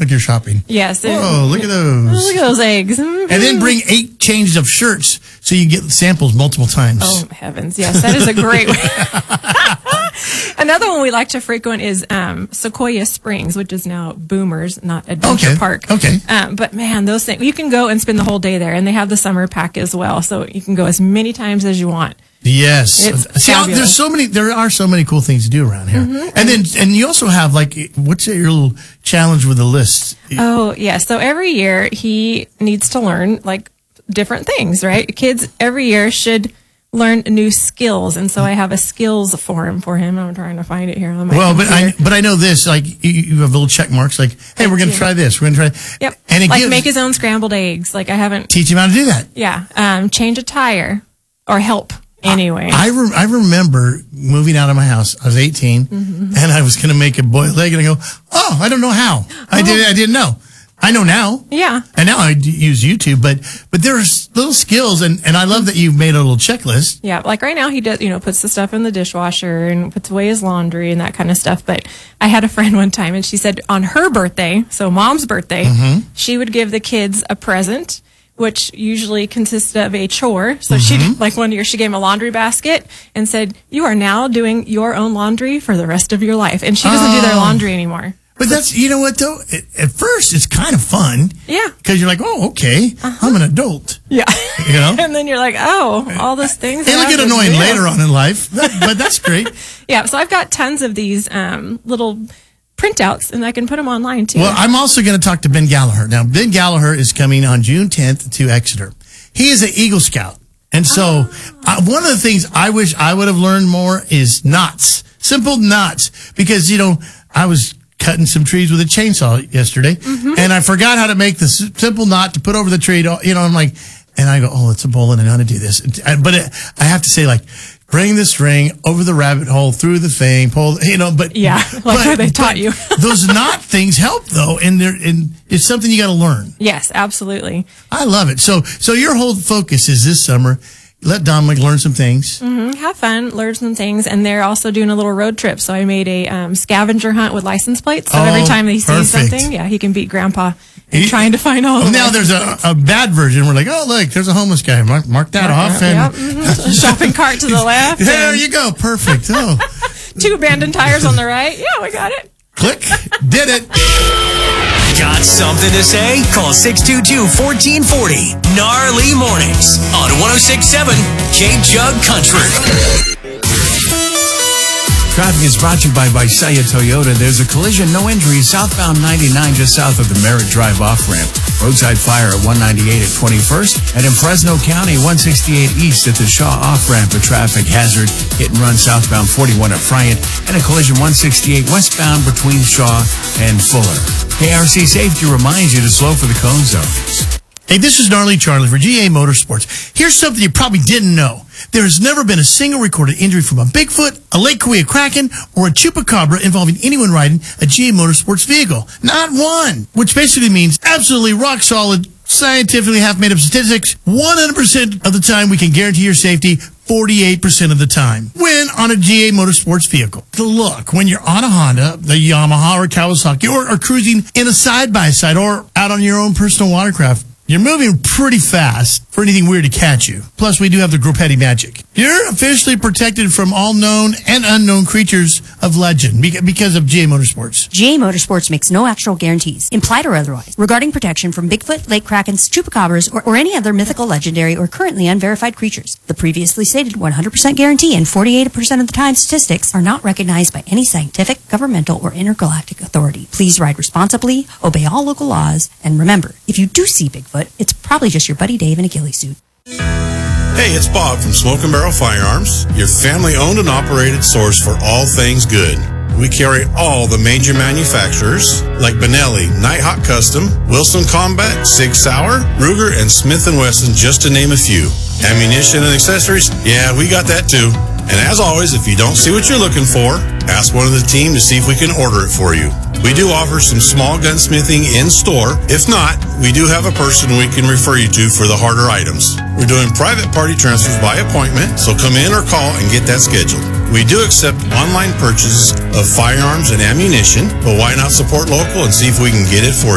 with your shopping. Yes. Whoa, look at those. Look at those eggs. Mm-hmm. And then bring 8 changes of shirts so you get samples multiple times. Oh, heavens. Yes, that is a great way. Another one we like to frequent is Sequoia Springs, which is now Boomers, not Adventure Park. Okay. But man, those things, you can go and spend the whole day there, and they have the summer pack as well. So you can go as many times as you want. Yes. See, there are so many cool things to do around here. Mm-hmm. And you also have, like, what's your little challenge with the list? Oh, yeah. So every year he needs to learn, like, different things, right? Kids every year should learn new skills. And so I have a skills form for him. I'm trying to find it here on my computer. But I know this, like, you have little check marks, like, hey, we're going to try this. We're going to try. Yep. And make his own scrambled eggs. Like, I haven't. Teach him how to do that. Yeah. Change a tire or help. Anyway, I remember moving out of my house. I was 18, and I was going to make a boiled egg, and I go, oh, I don't know how. I didn't know. I know now. Yeah. And now I use YouTube, but there's little skills, and I love that you've made a little checklist. Yeah, like right now he does, puts the stuff in the dishwasher and puts away his laundry and that kind of stuff. But I had a friend one time, and she said on her birthday, so Mom's birthday, she would give the kids a present, which usually consisted of a chore. So she did, like one year, she gave him a laundry basket and said, you are now doing your own laundry for the rest of your life. And she doesn't do their laundry anymore. But that's, you know what, though? At first, it's kind of fun. Yeah. Because you're like, oh, okay, I'm an adult. Yeah. You know? And then you're like, oh, all those things. It'll get annoying later on in life, but that's great. Yeah, so I've got tons of these little printouts, and I can put them online, too. Well, I'm also going to talk to Ben Gallagher. Now, Ben Gallagher is coming on June 10th to Exeter. He is an Eagle Scout. And so one of the things I wish I would have learned more is knots. Simple knots. Because, I was cutting some trees with a chainsaw yesterday, and I forgot how to make the simple knot to put over the tree. I'm like, and I go, oh, it's a bullet. I know how to do this. But I have to say, like, bring the string over the rabbit hole, through the thing, pull, but. Yeah, like they taught you. Those knot things help, though, and it's something you got to learn. Yes, absolutely. I love it. So your whole focus is this summer, let Dominic learn some things. Have fun, learn some things, and they're also doing a little road trip. So I made a scavenger hunt with license plates. So every time he sees something, he can beat Grandpa in trying to find all of them. Now there's a bad version. We're like, oh, look, there's a homeless guy. Mark that off. And shopping cart to the left. There you go. Perfect. Oh. 2 abandoned tires on the right. Yeah, we got it. Click. Did it. Got something to say? Call 622-1440. Gnarly Mornings on 106.7 Cape Jug Country. Traffic is brought to you by Visalia Toyota. There's a collision, no injuries, southbound 99 just south of the Merritt Drive off-ramp. Roadside fire at 198 at 21st. And in Fresno County, 168 east at the Shaw off-ramp, a traffic hazard. Hit and run southbound 41 at Bryant. And a collision 168 westbound between Shaw and Fuller. KRC Safety reminds you to slow for the cone zones. Hey, this is Gnarly Charlie for GA Motorsports. Here's something you probably didn't know. There has never been a single recorded injury from a Bigfoot, a Lake Kowee Kraken, or a Chupacabra involving anyone riding a GA Motorsports vehicle. Not one. Which basically means absolutely rock solid, scientifically half-made-up statistics. 100% of the time we can guarantee your safety. 48% of the time when on a GA Motorsports vehicle. Look, when you're on a Honda, the Yamaha or Kawasaki, or cruising in a side-by-side or out on your own personal watercraft, you're moving pretty fast for anything weird to catch you. Plus, we do have the Groppetti magic. You're officially protected from all known and unknown creatures of legend because of GA Motorsports. GA Motorsports makes no actual guarantees, implied or otherwise, regarding protection from Bigfoot, Lake Krakens, Chupacabras, or any other mythical, legendary, or currently unverified creatures. The previously stated 100% guarantee and 48% of the time statistics are not recognized by any scientific, governmental, or intergalactic authority. Please ride responsibly, obey all local laws, and remember, if you do see Bigfoot, it's probably just your buddy Dave in a ghillie suit. Hey, it's Bob from Smoke and Barrel Firearms, your family-owned and operated source for all things good. We carry all the major manufacturers like Benelli, Nighthawk Custom, Wilson Combat, Sig Sauer, Ruger, and Smith & Wesson, just to name a few. Ammunition and accessories? Yeah, we got that too. And as always, if you don't see what you're looking for, ask one of the team to see if we can order it for you. We do offer some small gunsmithing in store. If not, we do have a person we can refer you to for the harder items. We're doing private party transfers by appointment, so come in or call and get that scheduled. We do accept online purchases of firearms and ammunition, but why not support local and see if we can get it for you?